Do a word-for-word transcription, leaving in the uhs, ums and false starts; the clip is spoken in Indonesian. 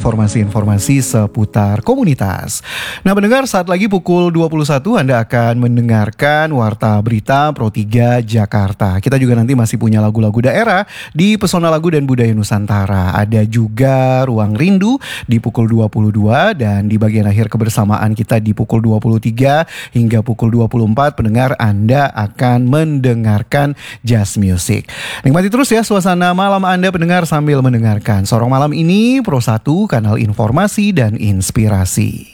informasi-informasi seputar komunitas. Nah pendengar, saat lagi pukul dua puluh satu Anda akan mendengarkan Warta Berita Pro tiga Jakarta. Kita juga nanti masih punya lagu-lagu daerah di Pesona Lagu dan Budaya Nusantara. Ada juga Ruang Rindu di pukul dua puluh dua dan di bagian akhir kebersamaan kita di pukul dua puluh tiga hingga pukul dua puluh empat pendengar Anda akan mendengarkan Jazz Music. Nikmati terus ya suasana malam Anda pendengar sambil mendengarkan Sorong Malam ini Pro satu, kanal informasi dan inspirasi.